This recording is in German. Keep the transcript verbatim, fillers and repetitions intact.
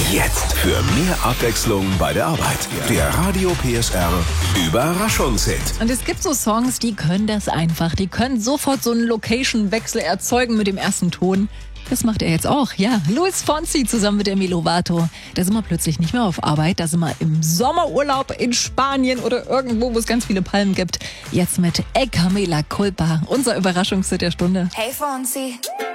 Jetzt für mehr Abwechslung bei der Arbeit. Der Radio P S R Überraschungshit. Und es gibt so Songs, die können das einfach. Die können sofort so einen Location-Wechsel erzeugen mit dem ersten Ton. Das macht er jetzt auch, ja. Luis Fonsi zusammen mit Demi Lovato. Da sind wir plötzlich nicht mehr auf Arbeit, da sind wir im Sommerurlaub in Spanien oder irgendwo, wo es ganz viele Palmen gibt. Jetzt mit Ey Camila Culpa, unser Überraschungshit der Stunde. Hey Fonsi,